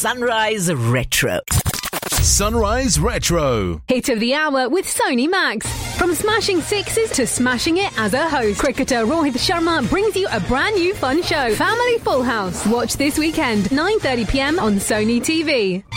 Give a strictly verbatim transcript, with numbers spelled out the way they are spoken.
Sunrise Retro. Sunrise Retro. Hit of the hour with Sony Max. From smashing sixes to smashing it as a host, cricketer Rohit Sharma brings you a brand new fun show, Family Full House. Watch this weekend, nine thirty p m on Sony T V.